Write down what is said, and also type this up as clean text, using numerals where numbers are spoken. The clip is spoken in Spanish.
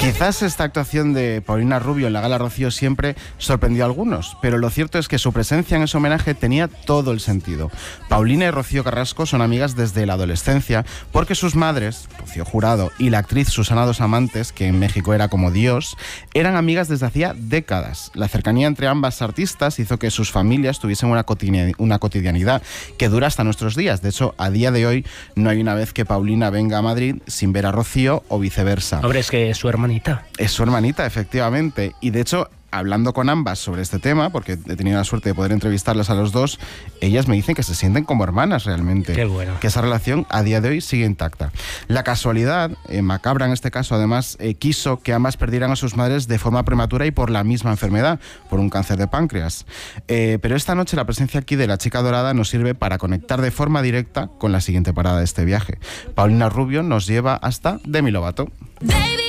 Quizás esta actuación de Paulina Rubio en la Gala Rocío Siempre sorprendió a algunos, pero lo cierto es que su presencia en ese homenaje tenía todo el sentido. Paulina y Rocío Carrasco son amigas desde la adolescencia porque sus madres, Rocío Jurado y la actriz Susana Dos Amantes, que en México era como Dios, eran amigas desde hacía décadas. La cercanía entre ambas artistas hizo que sus familias tuviesen una cotidianidad que dura hasta nuestros días. De hecho, a día de hoy no hay una vez que Paulina venga a Madrid sin ver a Rocío o viceversa. Hombre, es que es su hermanita. Es su hermanita, efectivamente. Y de hecho, hablando con ambas sobre este tema, porque he tenido la suerte de poder entrevistarlas a los dos, ellas me dicen que se sienten como hermanas realmente. Qué bueno. Que esa relación a día de hoy sigue intacta. La casualidad, macabra en este caso además, quiso que ambas perdieran a sus madres de forma prematura y por la misma enfermedad, por un cáncer de páncreas. Pero esta noche la presencia aquí de la chica dorada nos sirve para conectar de forma directa con la siguiente parada de este viaje. Paulina Rubio nos lleva hasta Demi Lovato. Baby.